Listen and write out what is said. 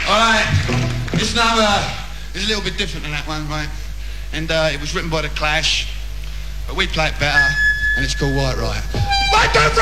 Alright, this number is a little bit different than that one, right? And it was written by The Clash, but we play it better, and it's called White Riot.